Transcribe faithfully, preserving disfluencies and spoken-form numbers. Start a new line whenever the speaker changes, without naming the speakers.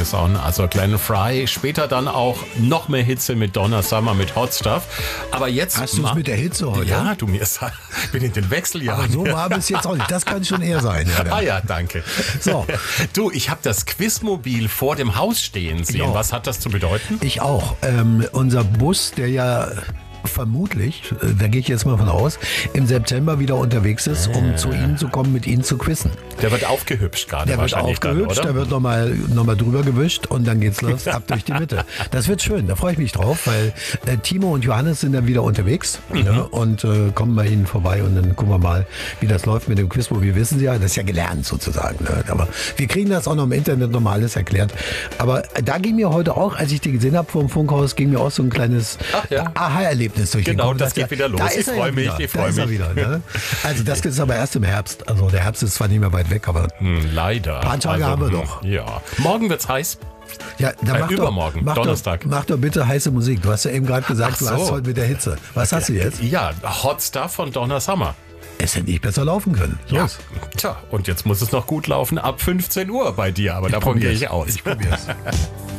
is on. Also Glenn Frey, später dann auch noch mehr Hitze mit Donna Summer, mit Hot Stuff. Aber jetzt...
Hast du es mit der Hitze heute?
Ja, du, mir ist, bin in den Wechseljahren.
Aber so warm ist jetzt auch nicht. Das kann schon eher sein. Ja,
ah ja, danke.
So.
Du, ich habe das Quizmobil vor dem Haus stehen sehen. Was hat das zu bedeuten?
Ich auch. Ähm, unser Bus, der ja... vermutlich, da gehe ich jetzt mal von aus, im September wieder unterwegs ist, um äh. zu Ihnen zu kommen, mit Ihnen zu quizzen.
Der wird aufgehübscht gerade
der
wahrscheinlich.
Der wird aufgehübscht,
dann, oder?
der wird nochmal noch mal drüber gewischt und dann geht's los, ab durch die Mitte. Das wird schön, da freue ich mich drauf, weil äh, Timo und Johannes sind dann wieder unterwegs mhm. ja, und äh, kommen bei Ihnen vorbei und dann gucken wir mal, wie das läuft mit dem Quizmobil. Wir wissen Sie ja, das ist ja gelernt sozusagen. Ne? Aber wir kriegen das auch noch im Internet nochmal alles erklärt. Aber da ging mir heute auch, als ich die gesehen habe vom Funkhaus, ging mir auch so ein kleines
ja.
Aha-Erlebnis durch den
Genau,
Kopf.
das geht wieder los. Ich freue mich, ich freue mich.
Wieder, ne? Also das ist aber erst im Herbst. Also der Herbst ist zwar nicht mehr weit weg, aber
hm, leider.
Ein paar Tage
also,
haben wir noch.
Ja. Morgen wird's heiß.
Ja, dann
äh,
mach
übermorgen,
doch, mach
Donnerstag.
Doch, mach doch bitte heiße Musik. Du hast ja eben gerade gesagt,
so.
du hast heute mit der Hitze. Was hast du jetzt?
Ja, Hot Stuff von Donna Summer.
Es hätte nicht besser laufen können. Los.
Ja. Tja, und jetzt muss es noch gut laufen ab fünfzehn Uhr bei dir, aber
ich
davon gehe ich aus.
Ich probier's.